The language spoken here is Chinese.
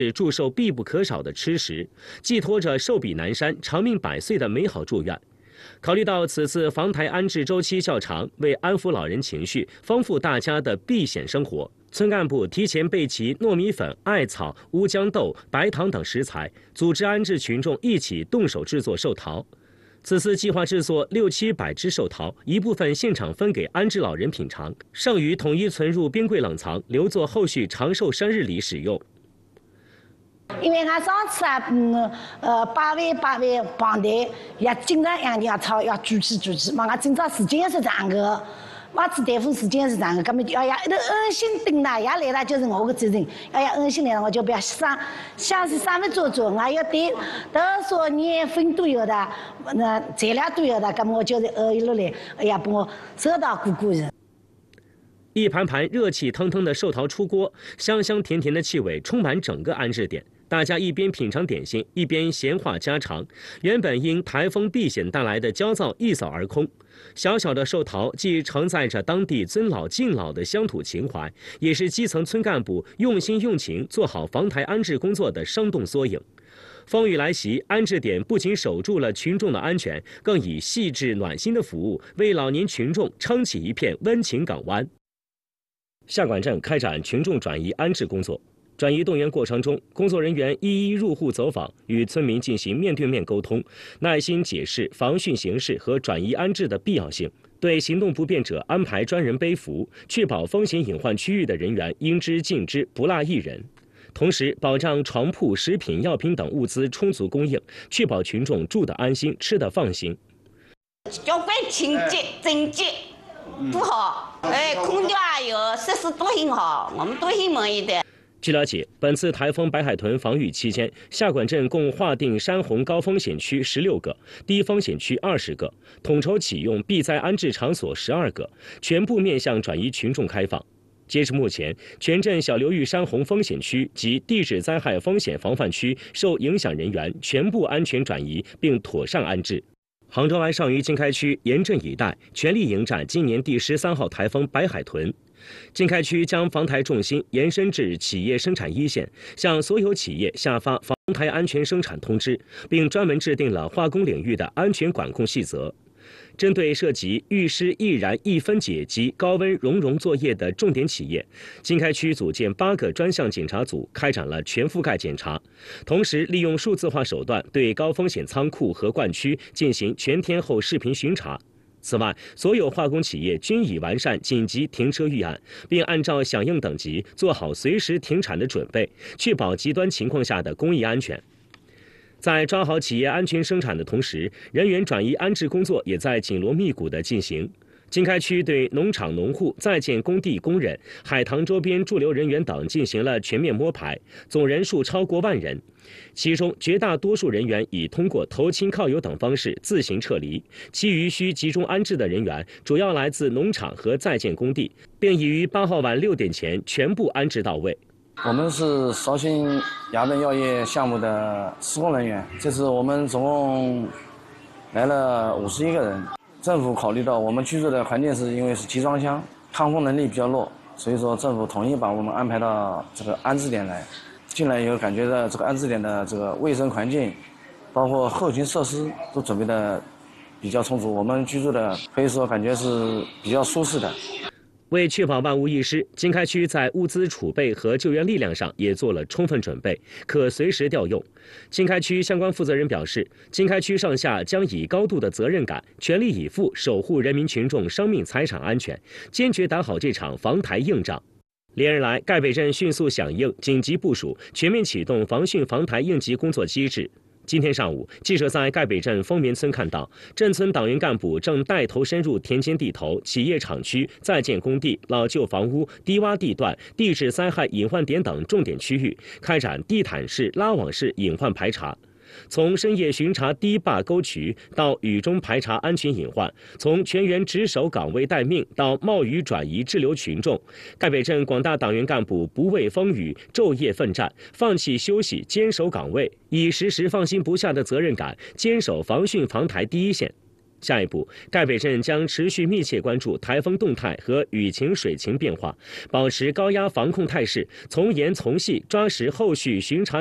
是祝寿必不可少的吃食，寄托着寿比南山、长命百岁的美好祝愿。考虑到此次防台安置周期较长，为安抚老人情绪，丰富大家的避险生活，村干部提前备齐糯米粉、艾草、乌姜豆、白糖等食材，组织安置群众一起动手制作寿桃。此次计划制作600-700只寿桃，一部分现场分给安置老人品尝，剩余统一存入冰柜冷藏，留作后续长寿生日礼使用。 因为俺上次8位帮队也经常要炒要主持，嘛俺今朝时间是这样的，我吃大夫时间是这样的，根本就要安心等了，也来了就是我的责任，要安心来了我就不要想是啥么做，我要对，到时候年份都有的，那材料都有的，根本我就是一路来，哎呀，把我收到鼓人。 一盘盘热气腾腾的寿桃出锅，香香甜甜的气味充满整个安置点。大家一边品尝点心，一边闲话家常。原本因台风避险带来的焦躁一扫而空。小小的寿桃既承载着当地尊老敬老的乡土情怀，也是基层村干部用心用情做好防台安置工作的生动缩影。风雨来袭，安置点不仅守住了群众的安全，更以细致暖心的服务为老年群众撑起一片温情港湾。下管镇开展群众转移安置工作。转移动员过程中，工作人员一一入户走访，与村民进行面对面沟通，耐心解释防汛形势和转移安置的必要性，对行动不便者安排专人背扶，确保风险隐患区域的人员应知尽知，不落一人。同时，保障床铺、食品、药品等物资充足供应，确保群众住得安心、吃得放心。 交关清洁、整洁不好，空调还有设施都很好，我们都很满意的。 据了解，本次台风白海豚防御期间，下管镇共划定山洪高风险区16个，低风险区20个，统筹启用避灾安置场所12个，全部面向转移群众开放。截至目前，全镇小流域山洪风险区及地质灾害风险防范区受影响人员全部安全转移并妥善安置。杭州湾上虞经开区严阵以待，全力迎战今年第13号台风白海豚。经开区将防台重心延伸至企业生产一线，向所有企业下发防台安全生产通知，并专门制定了化工领域的安全管控细则。针对涉及预湿、易燃、易分解及高温熔融作业的重点企业，经开区组建8个专项检查组，开展了全覆盖检查，同时利用数字化手段对高风险仓库和灌区进行全天候视频巡查。此外，所有化工企业均已完善紧急停车预案，并按照响应等级做好随时停产的准备，确保极端情况下的工艺安全。在抓好企业安全生产的同时，人员转移安置工作也在紧锣密鼓地进行。经开区对农场农户、在建工地工人、海塘周边驻留人员等进行了全面摸排，总人数超过万人。其中绝大多数人员已通过投亲靠友等方式自行撤离，其余需集中安置的人员主要来自农场和在建工地，并已于8号晚6点前全部安置到位。 我们是绍兴亚本药业项目的施工人员，这次我们总共来了51个人。政府考虑到我们居住的环境是因为是集装箱，抗风能力比较弱，所以说政府统一把我们安排到这个安置点来。进来以后感觉到这个安置点的这个卫生环境，包括后勤设施都准备的比较充足，我们居住的可以说感觉是比较舒适的。 为确保万无一失，经开区在物资储备和救援力量上也做了充分准备，可随时调用。经开区相关负责人表示，经开区上下将以高度的责任感，全力以赴守护人民群众生命财产安全，坚决打好这场防台硬仗。连日来，盖北镇迅速响应紧急部署，全面启动防汛防台应急工作机制。今天上午，记者在盖北镇丰棉村看到，镇村党员干部正带头深入田间地头、企业厂区、在建工地、老旧房屋、低洼地段、地质灾害隐患点等重点区域，开展地毯式、拉网式隐患排查。从深夜巡查堤坝沟渠到雨中排查安全隐患，从全员值守岗位待命到冒雨转移滞留群众，盖北镇广大党员干部不畏风雨，昼夜奋战，放弃休息，坚守岗位，以时时放心不下的责任感，坚守防汛防台第一线。 下一步，赣北镇将持续密切关注台风动态和雨情水情变化，保持高压防控态势，从严从细抓实后续巡查